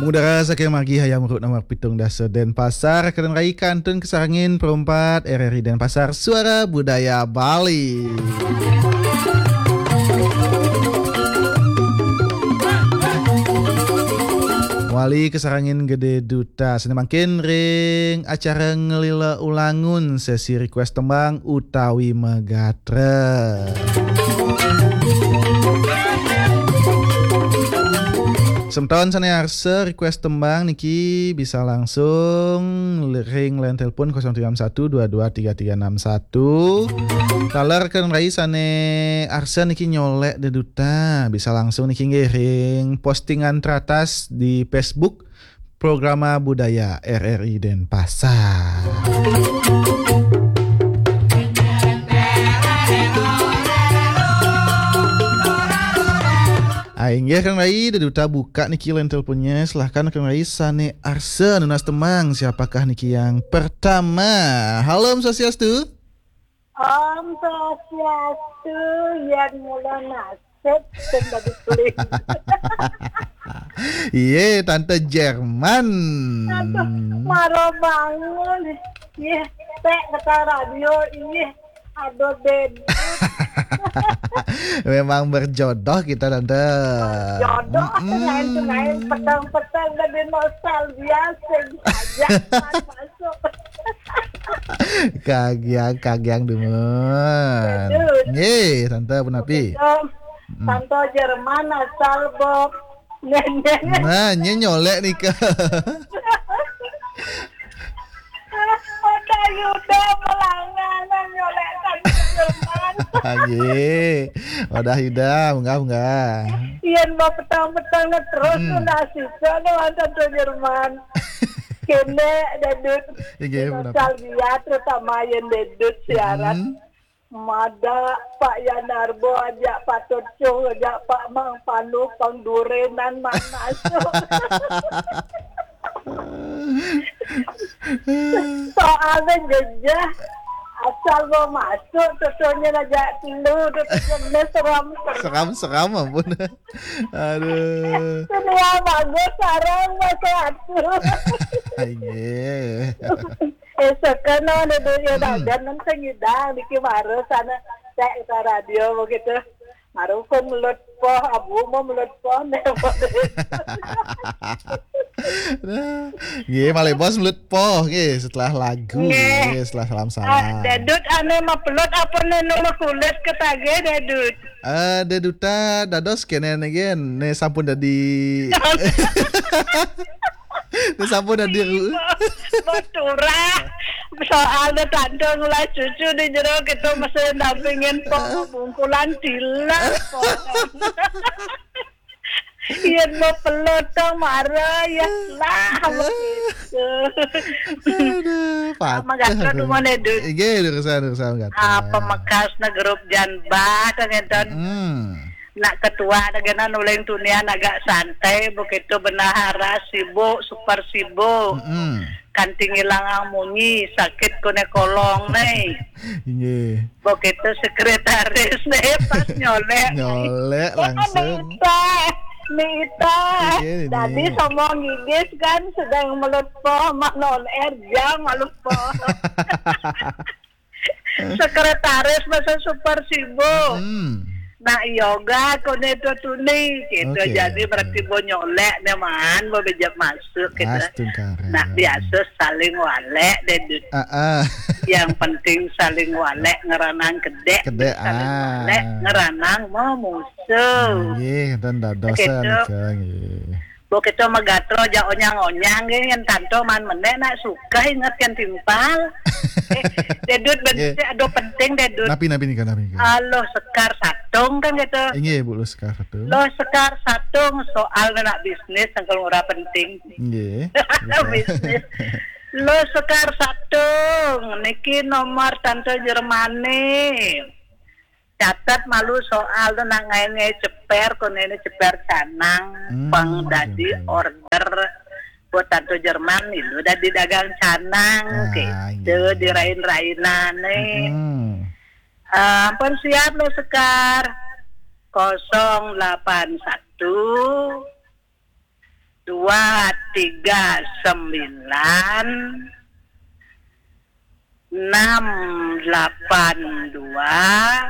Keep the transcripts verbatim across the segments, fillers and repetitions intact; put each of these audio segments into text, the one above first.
Mudara saking margi hayam rut nomor pitung dasa Denpasar keren rai kantun kesarangin perempat R R I Denpasar Suara Budaya Bali. Wali kesarangin gede duta sini makin ring acara ngelila ulangun sesi request tembang utawi megatre. Semtahun sana arse request tembang niki bisa langsung ring line telepon nol tiga satu dua dua tiga tiga enam satu. Talar kan rai sane arse niki nyolek deduta bisa langsung niki ngiring postingan teratas di Facebook Programa Budaya R R I Denpasar. Aing ya Kang Rai deduta buka niki line teleponnya. Silahkan Kang Rai sane arse nunas temang. Siapakah niki yang pertama? Halo Om Swastiastu. Om Swastiastu yang mula nasib sudah ditulis. Iya Tante Jerman. Tante marah bangun. Iya teh kata radio ini aduh bed. Memang berjodoh kita Tante. Jodoh lain-lain petang-petang dari nostalgia saja masuk. Kagiang kagiang demen. Ye Tante Punapi. Tante Jerman asal Bob. Nenek. Nah nyolek nih ke. Udah yuda melanganan nyolek Tante Jerman. Aye, udah Yuda, enggak enggak. Iya mau petang-petang terus sudah sisa dengan Tante Jerman. Kene dedut. Nostalgia terutama yang dedut siaran. Mada Pak Yanarbo ajak Pak Tocong ajak Pak Mang Panu pangdurenan mana masuk. Soalnya gejah asal mau masuk tutunya ajak tilu tutunya seram seram seram ampun. Aduh. Dunia bagus sarang masuk atu. Aye. Eh sekarang ada dunia dan nanti ngidang di Kimaru sana saya ke radio begitu. Maru pun melut poh abu mau melut poh nah, ye malai bos melut poh ye setelah lagu ye setelah salam salam. Dedut ane mah pelut apa nenu kulit ketage dedut. Eh deduta dados kenen again ne sampun dadi. Ne sampun dadi Batura. Soalnya tante mulai cucu di jero gitu masih dampingin poh bungkulan tila. Iya mau pelotong marah ya lah begitu. Aduh, patah. Magatra dumone dud. Iya, urusan urusan magatra. Apa mekas na grup janba tangenton. Hmm. Nak ketua dengan nuleng dunia agak santai begitu benahara sibuk super sibuk. Hmm. Kanting ilang munyi sakit kone kolong nih. Iya. Begitu sekretaris nih pas nyolek. Nyolek langsung. Mita, tadi semua gigis kan sedang melupo mak non air jam melupo. Sekretaris masa super sibuk. Hmm. Nah yoga kone itu tuni gitu okay. Jadi berarti bo nyolek neman bo bejak masuk gitu. Nah biasa saling walek dedut. Uh, uh. Yang penting saling walek ngeranang kedek. Kedek saling ah. Walek ngeranang mau musuh. Iya dan dosa nih. Bo kita magatro ja onyang-onyang ge yang tanto man mende nak suka ingat kan timpal. eh, dedut benci yeah. Ado penting dedut. Napi napi nih kan napi. Halo sekar satung kan gitu. Iya bu lo sekar satung. Lo sekar satung soal nak bisnis yang ora penting. Iya. Bisnis. Lo sekar satung niki nomor tante Jermani. Catat malu soal tuh nang ngai ceper konene ceper canang hmm, pang dadi okay. Order buat tante Jerman itu udah didagang canang ah, gitu iya. Dirain-rainan nih. Hmm. Uh, ampun siap lo sekar nol delapan satu dua tiga sembilan enam delapan dua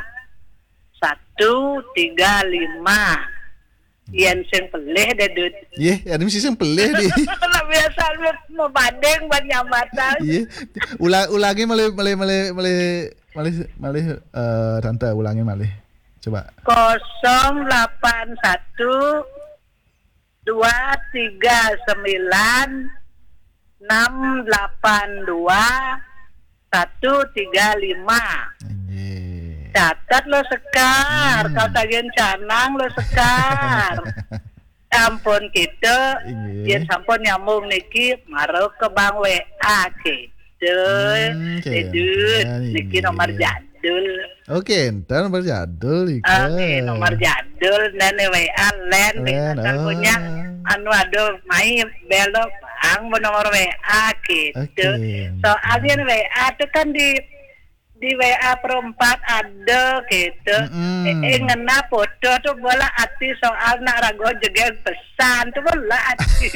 satu tiga lima. Yang sing pelih deh dud. Ye, ada mesti sing pelih di. Kalau biasa mau banding buat nyambatan. Ye, ulang ulangi malih malih malih malih malih malih eh tante ulangi malih. Coba. Kosong delapan satu dua tiga sembilan enam delapan dua satu tiga lima. Catat lo Sekar, hmm. Kau tagihan canang lo Sekar. Ampun kita, ya sampun nyambung niki maruh ke Bang W A gitu. Hmm, Dedut, niki nomor jadul. Oke, entar nomor jadul iki. Oke, nomor jadul dan W A len dengan oh. punya anu aduh main belok Bang nomor W A gitu. Okay. Soalnya W A itu kan di di W A perempat ada gitu. Mm-hmm. Eh, ngena foto tuh bola hati soal nak rago juga pesan tuh bola hati.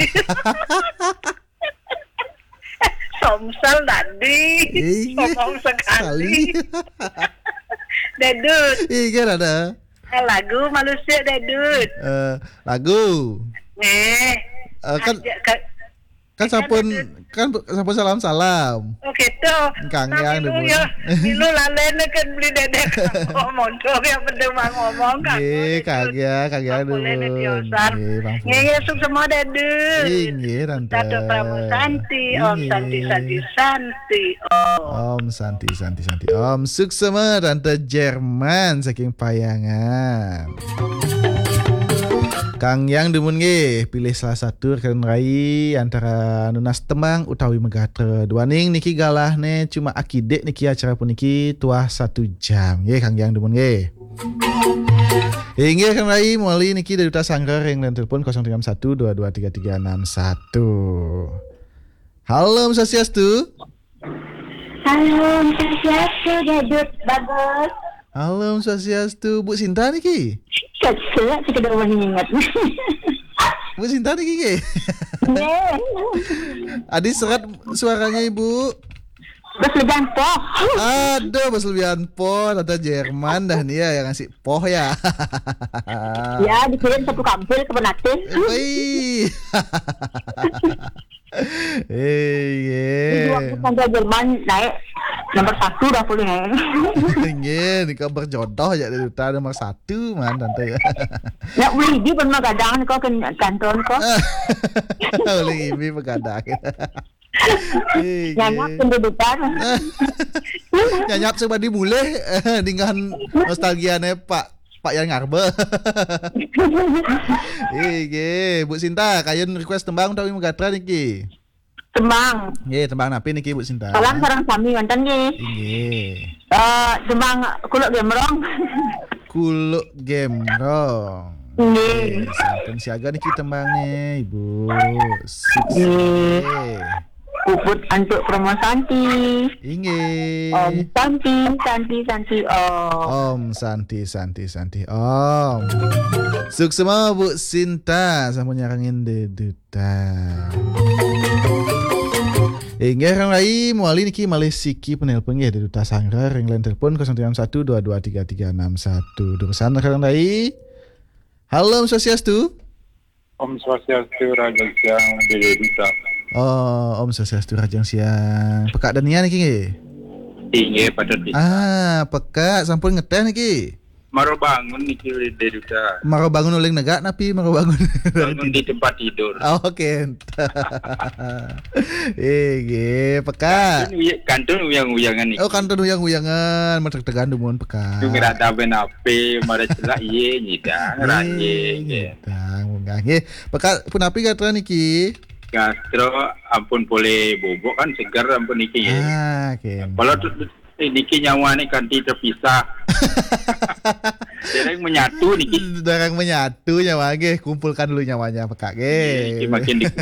Somsel tadi, ngomong sekali. Dedut. Iya ada. Eh, lagu manusia Dedut. Uh, lagu. Nih. Uh, kan. Aja, kan kan sampun kan sampun salam salam. Oh gitu. Kang yang dulu. Dulu lalene kan beli dedek ngomong tuh yang penting ngomong kan. Iya Kang ya, Kang ya dulu. Nggih suk semua dedek. Nggih tante. Dato Pramu Santi, Om Santi Santi Santi. Om Santi Santi Santi. Om suk semua tante Jerman saking Payangan. Kang Yang demun nggih pilih salah satu rekan rai antara nunas tembang utawi megatre duaning niki galahne cuma akidek niki acara puniki tuah satu jam nggih Kang Yang demun nggih. Inggih rekan rai mulai niki dari Duta Sanggar yang dan telepon nol tiga satu dua dua tiga tiga enam satu. Halo Om Swastiastu. Halo Om Swastiastu, Dedut bagus. Halo Om Swastiastu, Bu Sinta niki. Kesel, kita udah ingat. Bu Sinta nih Kiki. Adi serat suaranya Ibu. Bas lebihan poh. Aduh, bas lebihan poh. Tante Jerman dah nih ya yang ngasih poh ya. Ya, dikirim satu kampil ke Benatin. Wih. Iya. Jadi waktu Tante Jerman naik nomor satu dah boleh. Iya, ini kabar jodoh ya dari Duta nomor satu man Tante ya. Ya boleh di pernah kadang kau kan kantor kau. Boleh ini pegadang. Nyanyap pendudukan. Nyanyap sebadi mulai dengan nostalgianya Pak Pak Yan Ngarbe. Iki, Bu Sinta, kayun request tembang utawi megatra niki. Tembang. Nggih, tembang napi niki Bu Sinta? Salam sareng sami wonten nggih. Nggih. Eh, tembang kuluk gemrong. Kuluk gemrong. Nggih. Sampun siaga niki tembange, Ibu. Nggih. Puput untuk promo Santi. Inggih. Om Santi, Santi, Santi, Om. Om Santi, Santi, Santi, Om. Suksema Bu Sinta, sampun nyarangin de Duta. Inggih kang rai muali niki malih siki penelpon nggih de Duta Sanggar ring line telepon nol tiga satu dua dua tiga tiga enam satu. Durusan kang rai. Halo Om Swastiastu. Om Swastiastu Raja Siang di Duta. Oh, Om Swastiastu Rajang Siang. Pekak dania niki nggih. Inggih pada di. Ah, pekak sampun ngeteh niki. Maro bangun niki di Duta. Maro bangun uling negak napi maro bangun. Bangun di tempat tidur. Oh, oke. Okay. Eh, nggih, pekak. Kantun uyang-uyangan niki. Oh, kantun uyang-uyangan, metek-tegan dumun pekak. Tunggu rata ben ape, mara celak iye nyidang raye. Nyidang munggah nggih. Pekak punapi katra niki? Gastro ampun boleh bobok kan segar ampun niki. Ah, oke. Okay. Kalau niki nyawane kanti terpisah. Dereng menyatu niki. Dereng menyatu nyawa nggih, kumpulkan dulu nyawanya pekak nggih. Makin